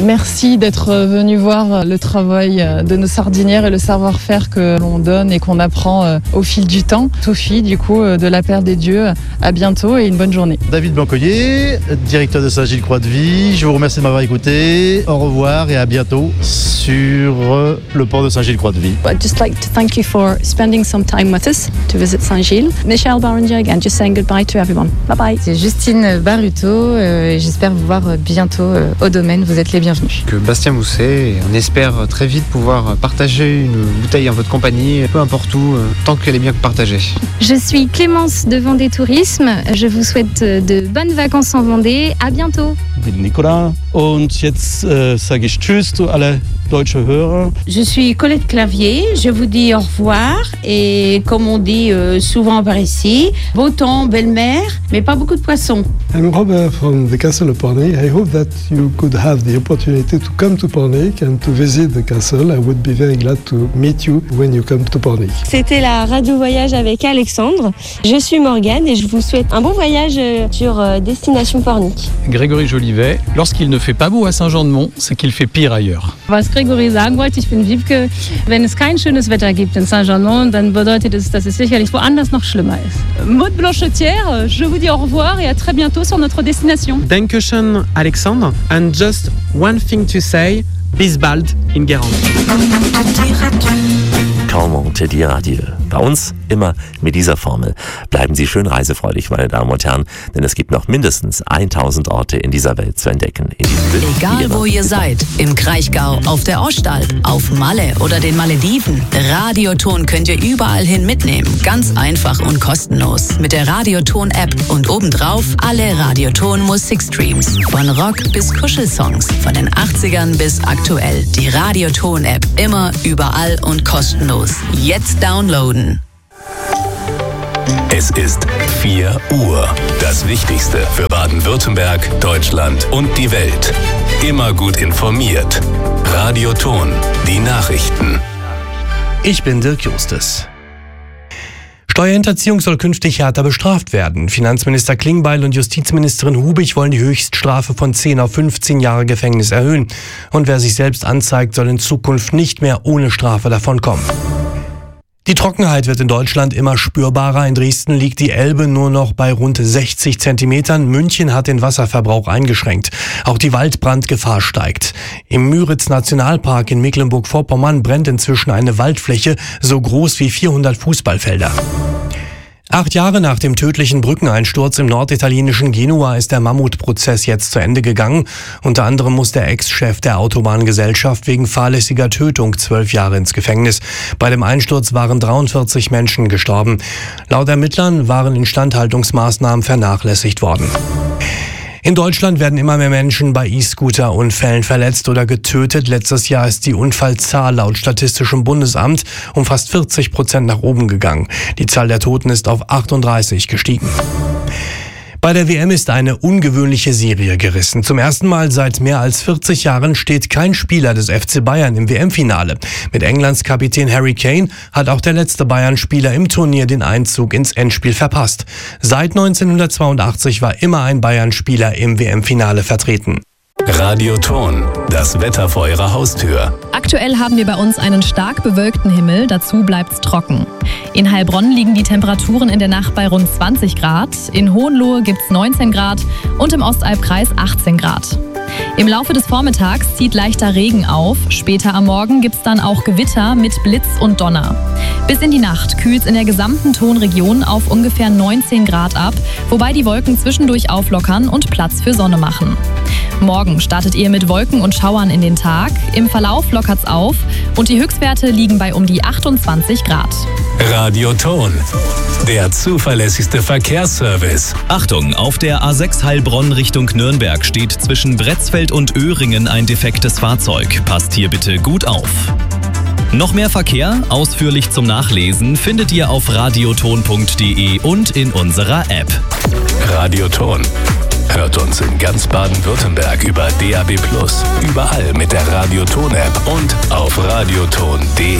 Merci d'être venu voir le travail de nos sardinières et le savoir-faire que l'on donne et qu'on apprend au fil du temps. Sophie, du coup, de la Paire des Dieux, à bientôt et une bonne journée. David Blancoyer, directeur de Saint-Gilles-Croix-de-Vie, je vous remercie de m'avoir écouté. Au revoir et à bientôt sur le port de Saint-Gilles-Croix-de-Vie. I'd just like to thank you for spending some time with us to visit Saint-Gilles. Michelle Barringer again, just saying goodbye to everyone. Bye bye. C'est Justine Baruto et j'espère vous voir bientôt au domaine. Vous êtes les bienvenus. Que Bastien Mousset, et on espère très vite pouvoir partager une bouteille en votre compagnie, peu importe où, tant qu'elle est bien partagée. Je suis Clémence de Vendée Tourisme. Je vous souhaite de bonnes vacances en Vendée. À bientôt. Ich bin Nicolas und jetzt sage ich Tschüss zu alle deutsche Hörer. Je suis Colette Clavier, je vous dis au revoir et comme on dit souvent par ici, beau temps, belle mer, mais pas beaucoup de poissons. I'm Robert from the Castle of Pornic. I hope that you could have the opportunity to come to Pornic and to visit the castle. I would be very glad to meet you when you come to Pornic. C'était la Radio Voyage avec Alexandre. Je suis Morgane et je vous souhaite un bon voyage sur Destination Pornic. Grégory Jolivet, lorsqu'il ne fait pas beau à Saint-Jean-de-Mont, c'est qu'il fait pire ailleurs. Was Grégory sagen wollte, ich bin Wiebke. Wenn es kein schönes Wetter gibt in Saint-Jean-de-Mont, dann bedeutet es, dass es sicherlich woanders noch schlimmer ist. Maud Blanchetière, je vous dis au revoir et à très bientôt sur notre destination. Dankeschön, Alexandre. And just one thing to say, bis bald in Guérande. Calmont die Radio. Bei uns immer mit dieser Formel. Bleiben Sie schön reisefreudig, meine Damen und Herren, denn es gibt noch mindestens 1000 Orte in dieser Welt zu entdecken. Egal wo ihr seid, im Kraichgau, auf der Ostalb, auf Malle oder den Malediven, Radioton könnt ihr überall hin mitnehmen. Ganz einfach und kostenlos. Mit der Radioton-App und obendrauf alle Radioton-Musikstreams. Von Rock bis Kuschelsongs, von den 80ern bis aktuell. Die Radioton-App immer, überall und kostenlos. Jetzt downloaden. Es ist 4 Uhr. Das Wichtigste für Baden-Württemberg, Deutschland und die Welt. Immer gut informiert. Radioton, die Nachrichten. Ich bin Dirk Justus. Steuerhinterziehung soll künftig härter bestraft werden. Finanzminister Klingbeil und Justizministerin Hubig wollen die Höchststrafe von 10 auf 15 Jahre Gefängnis erhöhen. Und wer sich selbst anzeigt, soll in Zukunft nicht mehr ohne Strafe davonkommen. Die Trockenheit wird in Deutschland immer spürbarer. In Dresden liegt die Elbe nur noch bei rund 60 Zentimetern. München hat den Wasserverbrauch eingeschränkt. Auch die Waldbrandgefahr steigt. Im Müritz-Nationalpark in Mecklenburg-Vorpommern brennt inzwischen eine Waldfläche so groß wie 400 Fußballfelder. 8 Jahre nach dem tödlichen Brückeneinsturz im norditalienischen Genua ist der Mammutprozess jetzt zu Ende gegangen. Unter anderem muss der Ex-Chef der Autobahngesellschaft wegen fahrlässiger Tötung 12 Jahre ins Gefängnis. Bei dem Einsturz waren 43 Menschen gestorben. Laut Ermittlern waren Instandhaltungsmaßnahmen vernachlässigt worden. In Deutschland werden immer mehr Menschen bei E-Scooter-Unfällen verletzt oder getötet. Letztes Jahr ist die Unfallzahl laut Statistischem Bundesamt um fast 40% nach oben gegangen. Die Zahl der Toten ist auf 38 gestiegen. Bei der WM ist eine ungewöhnliche Serie gerissen. Zum ersten Mal seit mehr als 40 Jahren steht kein Spieler des FC Bayern im WM-Finale. Mit Englands Kapitän Harry Kane hat auch der letzte Bayern-Spieler im Turnier den Einzug ins Endspiel verpasst. Seit 1982 war immer ein Bayern-Spieler im WM-Finale vertreten. Radioton, das Wetter vor Ihrer Haustür. Aktuell haben wir bei uns einen stark bewölkten Himmel, dazu bleibt's trocken. In Heilbronn liegen die Temperaturen in der Nacht bei rund 20 Grad, in Hohenlohe gibt's 19 Grad und im Ostalbkreis 18 Grad. Im Laufe des Vormittags zieht leichter Regen auf, später am Morgen gibt's dann auch Gewitter mit Blitz und Donner. Bis in die Nacht kühlt's in der gesamten Tonregion auf ungefähr 19 Grad ab, wobei die Wolken zwischendurch auflockern und Platz für Sonne machen. Morgen startet ihr mit Wolken und Schauern in den Tag. Im Verlauf lockert's auf und die Höchstwerte liegen bei um die 28 Grad. Radioton, der zuverlässigste Verkehrsservice. Achtung, auf der A6 Heilbronn Richtung Nürnberg steht zwischen Bretzfeld und Öhringen ein defektes Fahrzeug. Passt hier bitte gut auf. Noch mehr Verkehr, ausführlich zum Nachlesen, findet ihr auf radioton.de und in unserer App. Radioton. Hört uns in ganz Baden-Württemberg über DAB+, überall mit der Radioton-App und auf radioton.de.